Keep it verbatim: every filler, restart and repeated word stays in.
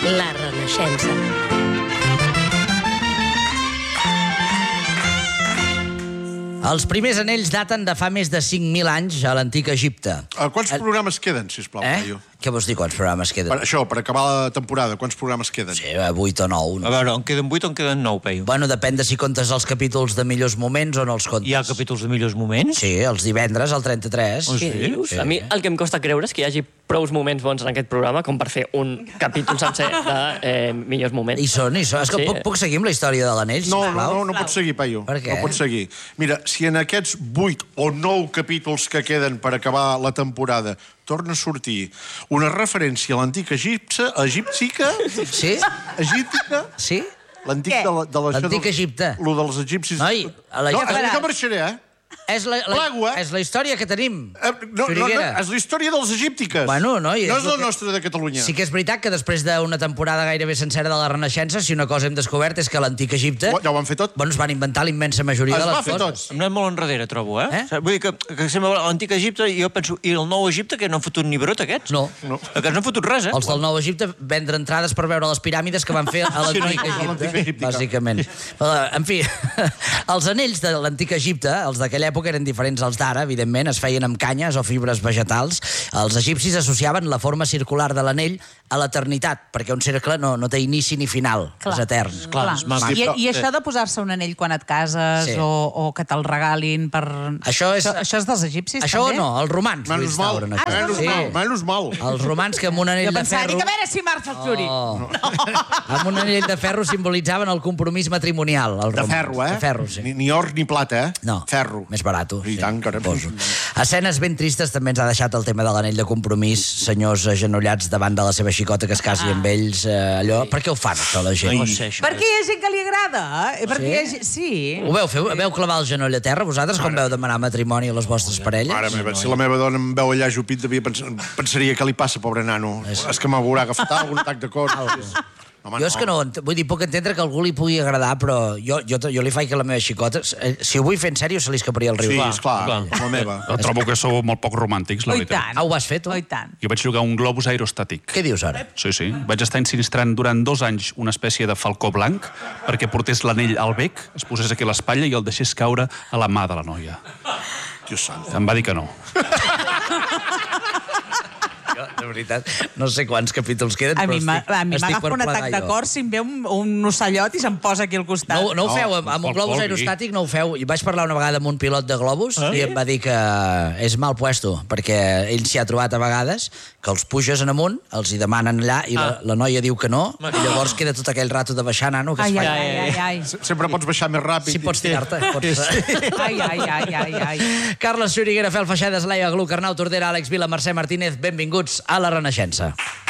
La Renaixença. Els primers anells daten de fa més de cinc mil anys a l'antic Egipte. Uh, quants El... programes queden, sisplau, eh? Paio? Què vols dir, quants programes queden? Per això, per acabar la temporada, quants programes queden? Sí, vuit o nou. No? A veure, en queden vuit o en queden nou, Paio? Bueno, depèn de si comptes els capítols de millors moments o no els comptes. Hi ha capítols de millors moments? Sí, els divendres, el trenta-tres. Oh, sí? Què dius? Sí. A mi el que em costa creure és que hi hagi prous moments bons en aquest programa com per fer un capítol sencer de eh, millors moments. I són, i són. És que Sí. puc, puc seguir amb la història de l'anell, No, no, sisplau? no, no pots seguir, Paio. Per què? No pots seguir. Mira, si en aquests vuit o nou capítols que queden per acabar la temporada torna a sortir una referència a l'antic egipte, egíptica, Sí? egíptica, Sí? l'antic Què? de la... De la L'antic Egipte. Lo dels egipcis... Noi, a la- No, Ja és que marxaré, eh? És la, la, Plego, eh? és la història que tenim, Eh, No, no, no, Xuriguera. és la història dels egíptiques. Bueno, noi, no és és la el que- nostra de Catalunya. Sí que és veritat que després d'una temporada gairebé sencera de la Renaixença, si una cosa hem descobert és que l'antic Egipte... Ja ho van fer tot. Bueno, es van inventar la immensa majoria Es de va les fer coses. tot. Hem anat molt enrere, trobo, eh? Eh? Vull dir que, que sembla l'antic Egipte i jo penso... I el nou Egipte, que no han fotut ni brot, aquests? No. No. Aquests no han fotut res, eh? Els del Nou Egipte vendre entrades per veure les piràmides que van fer a l'antic Sí, a l'antic Egipte, Egipte. bàsicament. Eh, En fi, els anells de l'antic Egipte, els d'aquella època, eren diferents als d'ara, evidentment, es feien amb canyes o fibres vegetals. Els egipcis associaven la forma circular de l'anell a l'eternitat, perquè un cercle no, no té inici ni final, és etern. Clar, és maco. I, I això de posar-se un anell quan et cases Sí. o, o que te'l regalin per... Això és- això, això és dels egipcis, Això també? no, els romans ho Menys mal, instauren, això. menys Sí. mal, menys mal. Els romans que amb un anell Jo de pensava, ferro... dic, a veure si marxa el Xuri. Oh. Amb un anell de ferro simbolitzaven el compromís matrimonial. Els De romans. ferro, eh? De ferro, sí. Ni, ni or ni plata, eh? No, Ferro. més barat. I tant, caram. Escenes ben tristes també ens ha deixat el tema de l'anell de compromís, senyors agenollats davant de la seva xicota que es casi amb ells, eh, allò... Per què ho fan, això, la gent? No sé, això. Perquè hi ha gent que li agrada. Eh? Perquè Sí? hi ha gent... Sí. Ho veu fer? Veu clavar el genoll a terra, vosaltres, quan veu demanar matrimoni a les vostres parelles? Mare meva, si la meva dona em veu allà jupit, devia pensar, pensaria què li passa, pobre nano. És que m'haurà agafat algun atac de cor. Home, Jo és que no, ent- vull dir, puc entendre que a algú li pugui agradar, però jo, jo, jo li faig que la meva xicota, eh, si ho vull fer en sèrio, se li escaparia el riu. Sí, Clar. esclar, clar. com la meva. Jo trobo que sou molt poc romàntics, la Oh, i veritat. tant. Ah, ho has fet, tu? Oh, i tant. Jo vaig llogar un globus aerostàtic. Què dius ara? Sí, sí. Vaig estar ensinistrant durant dos anys una espècie de falcó blanc perquè portés l'anell al bec, es posés aquí a l'espatlla i el deixés caure a la mà de la noia. Dios sant. Em va dir que no. Jo, de veritat, no sé quants capítols queden, A però mi m'ha- estic, a mi estic m'agafa per un atac plegar de jo. cor si em ve un, un ocellot i se'm posa aquí al costat. No, no ho No, feu, amb, amb un Pol globus Polvi. aerostàtic no ho feu. I vaig parlar una vegada amb un pilot de globus i em va dir que és mal puesto, perquè ell s'hi ha trobat a vegades que els puges en amunt, els hi demanen allà i la, la noia diu que no, i llavors queda tot aquell rato de baixar, nano, que es Ai, fa... ai, ai, ai, ai. Sempre pots baixar més ràpid. Si pots tirar-te. Pots... Ai, ai, ai, ai, ai. Carles Xuriguera, Fel Feixedes, Laia Gluc, Arnau Tordera, Àlex Vila, Mercè Martínez, benvinguts a La Renaixença.